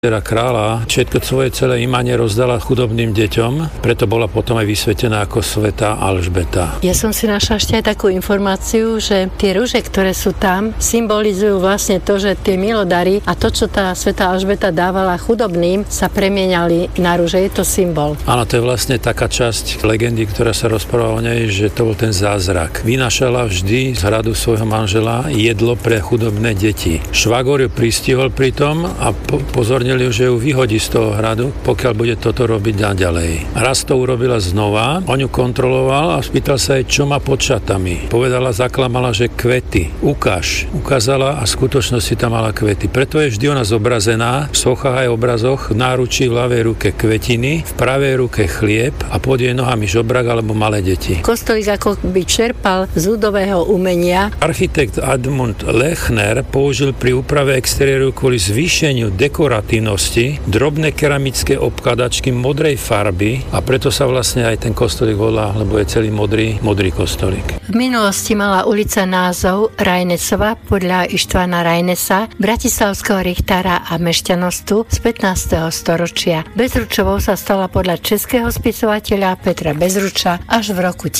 kráľa všetko svoje celé imanie rozdala chudobným deťom, preto bola potom aj vysvetená ako svätá Alžbeta. Ja som si našla ešte aj takú informáciu, že tie ruže, ktoré sú tam, symbolizujú vlastne to, že tie milodary a to, čo tá svätá Alžbeta dávala chudobným, sa premieniali na ruže. Je to symbol. Áno, to je vlastne taká časť legendy, ktorá sa rozpráva o nej, že to bol ten zázrak. Vynášala vždy z hradu svojho manžela jedlo pre chudobné deti. Švagor ju pristihol pri tom a pozornil ju, že ju vyhodí z toho hradu, pokiaľ bude toto robiť naďalej. Raz to urobila znova, on ju kontroloval a spýtal sa jej, čo má pod šatami. Povedala, zaklamala, že kvety. Ukázala a v skutočnosti tam mala kvety. Preto je vždy ona zobrazená v sochách aj obrazoch, v náručí v ľavej ruke kvetiny, v pravej ruke chlieb a pod jej nohami žobrak alebo malé deti. Kostolík ako by čerpal z ľudového umenia. Architekt Edmund Lechner použil pri úprave exteriéru kvôli zvýšeniu dekoratívnosti drobné keramické obkladačky modrej farby a preto sa vlastne aj ten kostolík volá, lebo je celý modrý kostolík. V minulosti mala ulica názov Rajnesova podľa Ištvana Rajnesa, bratislavského richtára a mešťanostu z 15. storočia. Bezručovou sa stala podľa českého spisovateľa Petra Bezruča až v roku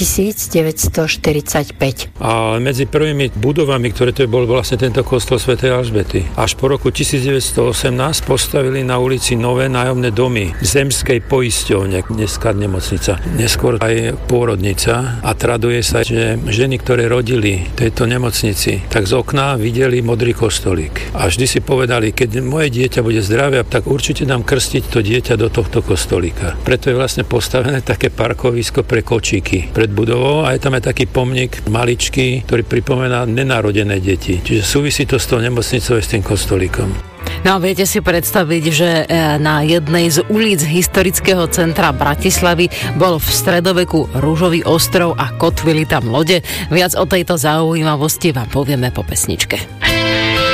1945. A medzi prvými budovami, ktoré to bol vlastne tento kostol svätej Alžbety. Až po roku 1918 postavili na ulici nové nájomné domy zemskej poisťovne, dneska nemocnica, neskôr aj pôrodnica a traduje sa, že ženy, ktoré rodili v tejto nemocnici, tak z okna videli modrý kostolík. A vždy si povedali, keď moje dieťa bude zdravé, tak určite dám krstiť to dieťa do tohto kostolíka. Preto je vlastne postavené také parkovisko pre kočíky pred budovou a je tam aj taký pomník maličký, ktorý pripomína nenarodené deti. Čiže súvisí to s tou nemocnicou a s tým kostolíkom. No a viete si predstaviť, že na jednej z ulic historického centra Bratislavy bol v stredoveku ružový ostrov a kotvili tam lode. Viac o tejto zaujímavosti vám povieme po pesničke.